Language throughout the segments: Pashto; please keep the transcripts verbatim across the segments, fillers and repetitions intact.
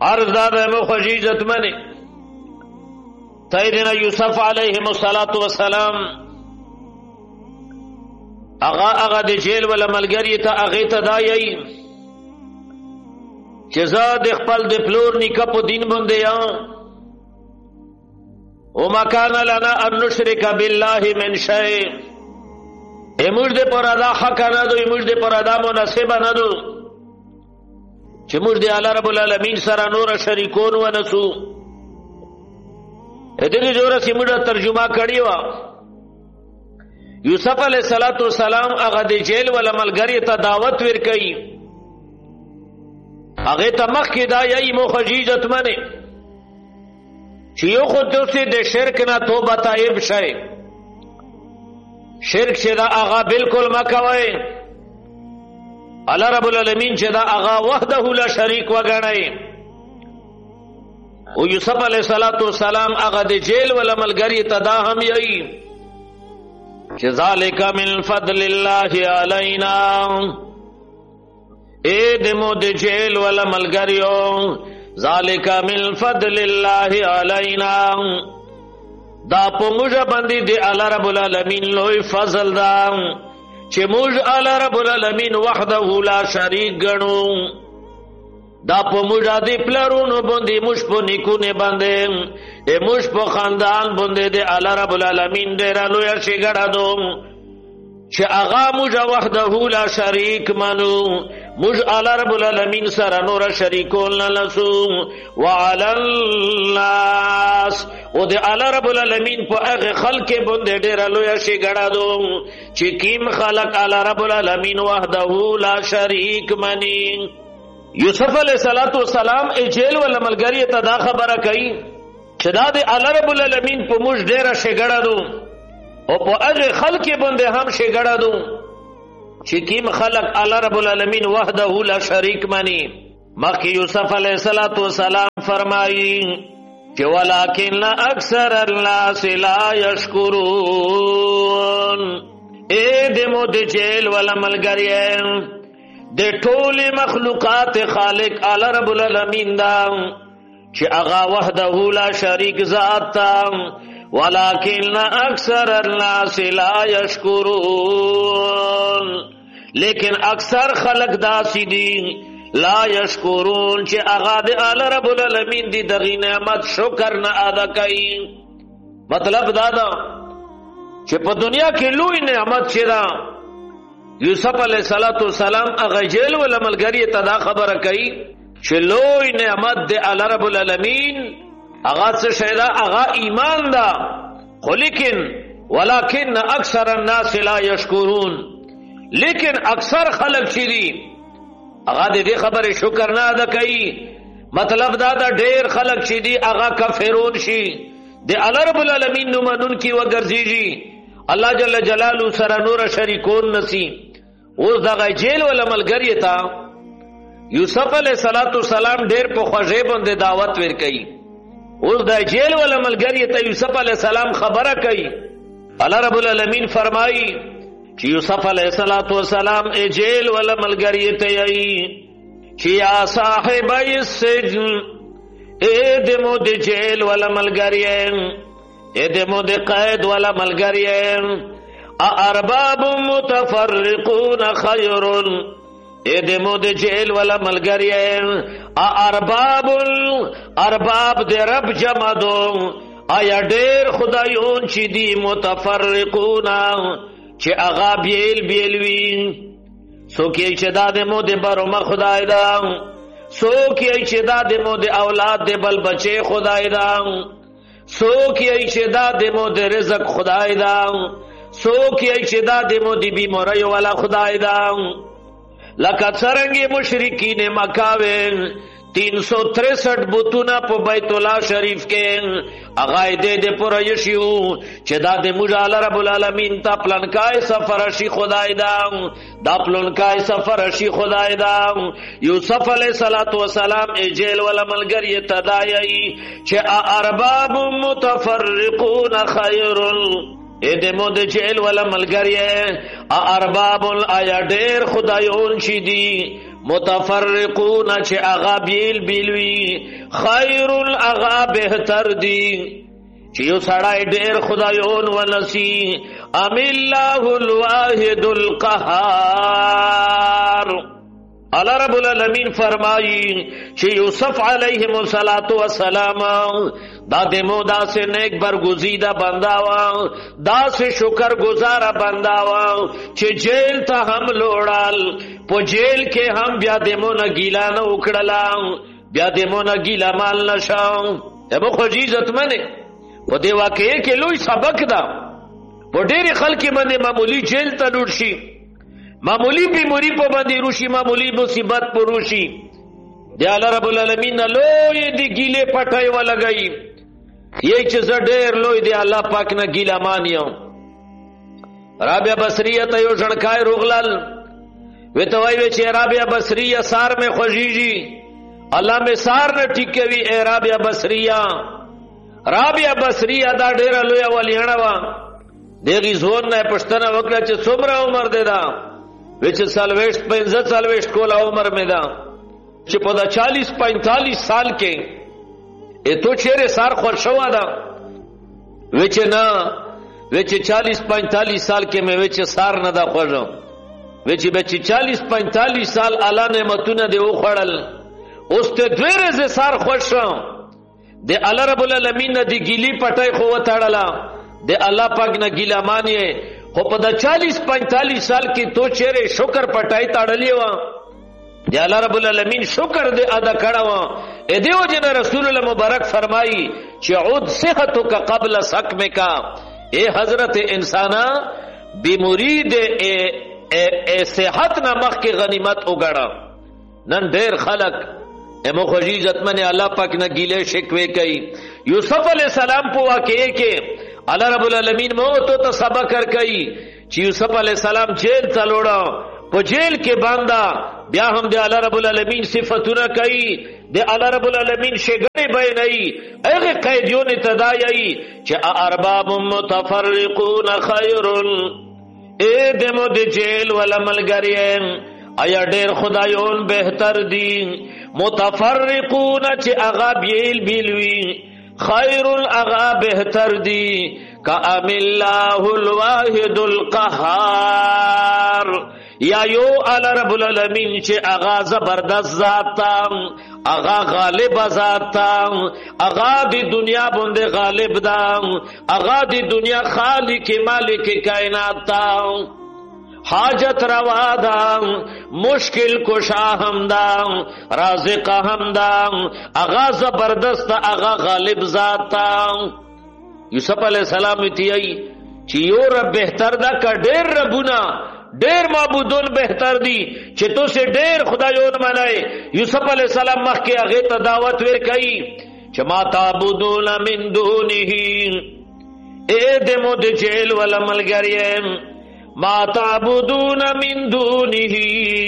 عرض دادا مخوش عزت منی سیدنا یوسف علیہم الصلاة والسلام اغا اغا دی جیل ولا ملگری تا اغی تا دایئی چزا دی خپل دی پلور نکا پو دین بنده یا وما کان لنا ان نشرک باللہ من شئی اموش دی پر ادا حق ندو اموش دی پر ادا مناسب ندو چه موش دی اللہ رب العالمین سرا نور شریکون و نسو ادنی جورا سی موش ترجمہ کری وا یوسف علیہ السلام اغا دی جیل والا ملگری تا دعوت ور کئی اغی تا مخ کی دا یای مخجیجت منی چیو خود دوستی دی شرک نا توبہ تائب شای شرک چی دا اغا بالکل مکوئی اللہ رب العالمین چی دا اغا وحده لا شریک وگنائی و یوسف علیہ السلام اغا دی جیل والا ملگری تا دا ہم یای چی ذالک من فضل اللہ علینا اے دمو دی جیل والا ملگریو ذالک من فضل اللہ علینا دا پو مجھا بندی دی اللہ رب العالمین لوی فضل دا چی مجھ اللہ رب العالمین وحده لا شریک گنو دا پو مجھا دی پلرونو بندی مجھ پو نکونے بندے اے مجھ پو خاندان بندے دی اللہ رب العالمین دیرا لویا شگڑا دو چی اغا مجھا وحده لا شریک منو مجھ اللہ رب العالمین سر نور شریکون لنسو وعلا الناس او دی اللہ رب العالمین پو اغی خلق بندے دیرا لویا شگڑا دو چی کیم خلق اللہ رب العالمین وحده لا شریک منی یوسف علیہ السلام ای جیل والا ملگری تا دا خبر کئی چدا دی اللہ رب العالمین پو مجھ دیرا شگڑا دو او پو اغی خلق بندے ہم شگڑا دو چکیم خلق اللہ رب العالمین وحده لا شریک منی مخی یوسف علیہ السلام فرمائی کہ ولیکن اکثر الناس لا یشکرون اے دمو دی جیل والا ملگرین دی طول مخلوقات خالق اللہ رب العالمین دا چی اغا وحده لا شریک ذات تا ولیکن اکثر الناس لا یشکرون لیکن اکثر خلق داسی دی لا یشکرون چی اغا دی آل رب العالمین دی دغی نعمت شکر نا آدھا کئی مطلب دادا چی پا دنیا کی لوی نعمت چی دا یوسف علیہ السلام اغا جیل والا ملگری تدا خبر کئی چی لوی نعمت دی آل رب العالمین اغا سے شیدہ اغا ایمان دا خو لیکن ولیکن اکثر الناس لا یشکرون لیکن اکثر خلق چی دی اغا دی دی خبر شکر نا دا کئی مطلب دا دا دیر خلق چی دی اغا کفرون شی دی اللہ رب العالمین نمانون کی وگرزی جی اللہ جل جلالو سر نور شریکون نسی اوز دا غی جیل والا ملگری تا یوسف علیہ السلام دیر پو خوشیبن دی دعوت ور کئی اوز دا جیل والا ملگری تا یوسف علیہ السلام خبر کئی اللہ رب العالمین فرمائی چی یوسف علیہ السلام اے جیل والا ملگری تیئی چی یا صاحب السجن اے دمو دی جیل والا ملگری اے دمو دی قید والا ملگری ارباب متفرقون خیر اے دمو دی جیل والا ملگری ارباب ارباب دی رب جمع دو آیا دیر خدایون چی دی متفرقون چی اغا بیل بیلوی سو کی چی دا دی مو دی برم خدای دا سو کی چی دا دی مو دی اولاد دی بل بچے خدای دا سو کی چی دا دی مو دی رزق خدای دا سو کی چی دا دی مو دی بیموری والا خدای دا لکا سرنگی مشرکین مکاوین تین سو تریسٹھ بوتونا پو بیت اللہ شریف کے اغای دے دے پورا یشیو چه دا دے مجال رب العالمین تا پلنکای سفرشی خدای داؤں دا پلنکای سفرشی خدای داؤں یوسف علیہ السلام ای جیل والا ملگر یہ تدائی چه ارباب متفرقون خیرن اے دے مو دے جیل والا ملگر یہ ارباب آیا دیر خدایون چی دی متفرقون چه اغا بیل بیلوی خیر اغا بہتر دی چه یو سڑای دیر خدایون ونسی ام اللہ الواحد القہار. اللہ رب العالمین فرمائی چه یوسف علیہ السلام دا دمو دا سے نیک برگزیدہ بنداوا دا سے شکر گزارا بنداوا چه جیل تا ہم لوڑال پو جیل کے ہم بیا دمو نا گیلا نا اکڑلا بیا دمو نا گیلا مال نشاو. ابو خجیزت منے پو دے واقعے کے لوی سبق دا پو دیر خلق منے معمولی جیل تا لوڑ شی معمولی بیماری پو بندی روشی معمولی مصیبت پو روشی دی اللہ رب العالمین لوی دی گیلے پٹھائی والا گئی یہ چیز ډیر لوی دی اللہ پاک نا گیلا مانیو. رابعہ بصریہ تا یو جنکای روغلال وی توائی وی چه رابعہ بصریہ سار میں خوشیجی اللہ میں سار نا ٹکوی اے رابعہ بصریہ. رابعہ بصریہ دا ډیر لوی والیانا وا دیگی زون نا پشتنا وکلا چه سمرا عمر دے دا وی چه سالویشت پینزت سالویشت کولا عمر میں دا چه پدا چالیس پینتالیس سال کے اے تو چیرے سار خورشوا دا ویچے نا ویچے چالیس پینتالیس سال کے میں ویچے سار نا دا خوشم ویچے بچے چالیس پینتالیس سال اللہ نعمتون دے او خوڑل اس تے دویرے سے سار خوشم دے اللہ رب العالمین نا دی گیلی پٹائی خوہ تاڑلا دے اللہ پاک نا گیلا مانیے خو پدا چالیس پینتالیس سال کی تو چیرے شکر پٹائی تاڑلی وہاں دے اللہ رب العالمین شکر دے ادا کڑا وہاں اے دیو جن رسول اللہ مبارک فرمائی چی عود صحتو کا قبل سقم کا اے حضرت انسانا بیموری دے اے, اے, اے صحت نمخ کی غنیمت اگڑا. نن دیر خلق اے مخوجیزت من اللہ پاک نا گیلے شکوے کئی یوسف علیہ السلام پو واقعے کے اللہ رب العالمین موتو تا سبا کر کئی چی یوسف علیہ السلام جیل تا لوڑا پو جیل کے باندھا بیا ہم دے اللہ رب العالمین صفتنا کئی دے اللہ رب العالمین شگڑے بے نئی اگے قیدیون تدائی چا ارباب متفرقون خیر اے دمو دے جیل والا ملگرین آیا دیر خدایون بہتر دی متفرقون چا اغا بیل بیلوی خیر اغا بہتر دی کا ام اللہ الواحد القہار یا یو اللہ رب العالمین چه اغا زبردست ذاتا اغا غالب ذاتا اغا دی دنیا بندے غالب دا اغا دی دنیا خالق مالک کائنات تا حاجت روا دا مشکل کشا ہم دا رازق ہم دا اغا زبردست اغا غالب ذاتا. یوسف علیہ السلام تیئی چی یو رب بہتر دا کا دیر ربونا دیر معبودون بہتر دی چی تو سے دیر خدایون منائے. یوسف علیہ السلام مخ کے اغیط دعوت ویر کئی چی ما تعبودون من دونہی اے دمو دے جیل والا ملگرین ما تعبودون من دونہی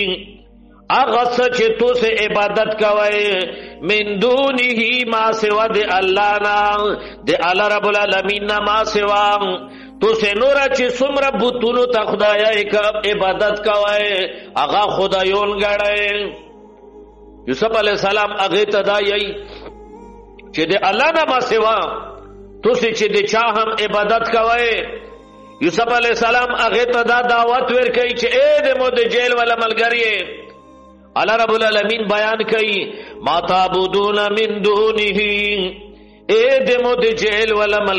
اغس چی تو سے عبادت کوئے من دونہی ما سوا دے اللہ نا دے اللہ رب العالمین نا ما سوا تو سے نورا چی سمر بوتونو تا خدایا ایک عبادت کوئے اغا خدایون گڑے. یوسف علیہ السلام اغی تدائی چی دے اللہ نا ما سوا تو سے چی دے چاہم عبادت کوئے. یوسف علیہ السلام اغی تدا دعوت ور کئی چی اے دے مو دے جیل والا ملگریے اللہ رب العالمین بیان کئی ما تعبدون من دونہی اے دے مو دے جیل والا ملگریے